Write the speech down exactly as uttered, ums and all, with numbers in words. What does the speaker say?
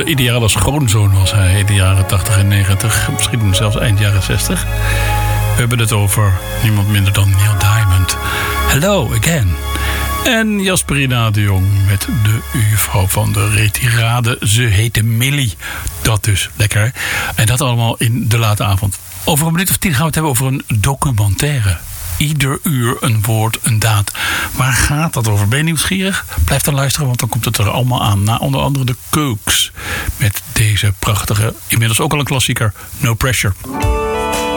ideale schoonzoon was hij in de jaren tachtig en negentig. Misschien zelfs eind jaren zestig. We hebben het over niemand minder dan Neil Diamond. Hello again. En Jasperina de Jong met de juffrouw van de retirade. Ze heette Millie. Dat dus, lekker hè? En dat allemaal in de late avond. Over een minuut of tien gaan we het hebben over een documentaire. Ieder uur een woord, een daad. Waar gaat dat over? Ben je nieuwsgierig? Blijf dan luisteren, want dan komt het er allemaal aan. Na onder andere de Kooks. Met deze prachtige, inmiddels ook al een klassieker, No Pressure.